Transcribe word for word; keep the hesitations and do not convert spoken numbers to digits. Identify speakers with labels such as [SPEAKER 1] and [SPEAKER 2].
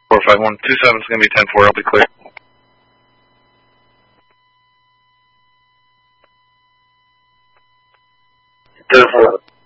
[SPEAKER 1] four five one two seven is going to be ten four. I'll be clear.
[SPEAKER 2] ten four.